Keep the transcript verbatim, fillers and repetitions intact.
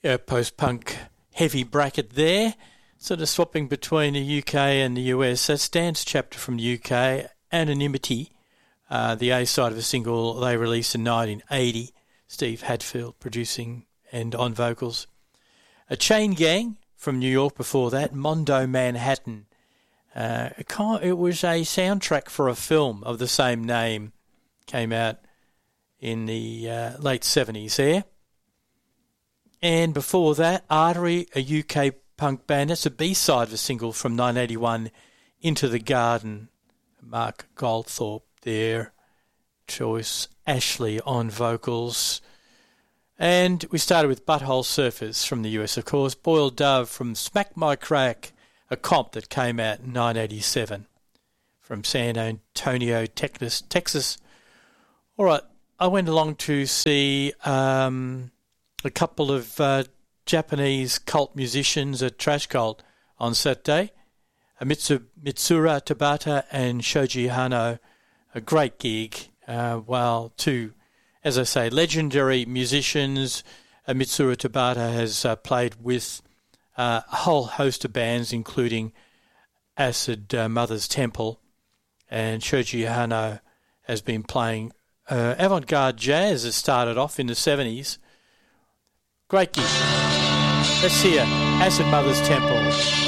Yeah, post-punk heavy bracket there, sort of swapping between the U K and the U S. That's Dance Chapter from the U K, Anonymity, uh, the A-side of a single they released in nineteen eighty, Steve Hadfield producing and on vocals. A Chain Gang from New York before that, Mondo Manhattan. Uh, it was a soundtrack for a film of the same name, came out in the uh, late seventies there. And before that, Artery, a U K punk band. That's a B-side of a single from nineteen eighty-one, Into the Garden. Mark Goldthorpe there. Choice Ashley on vocals. And we started with Butthole Surfers from the U S, of course. Boiled Dove from Smack My Crack, a comp that came out in nineteen eighty-seven from San Antonio, Texas. Texas. All right, I went along to see... Um, a couple of uh, Japanese cult musicians at Trash Cult on Saturday, Mitsu, Mitsura Tabata and Shoji Hano, a great gig. Uh, while two, as I say, legendary musicians. Uh, Mitsura Tabata has uh, played with uh, a whole host of bands, including Acid uh, Mother's Temple, and Shoji Hano has been playing uh, avant-garde jazz that started off in the seventies. Great gig. Let's hear Acid Mother's Temple.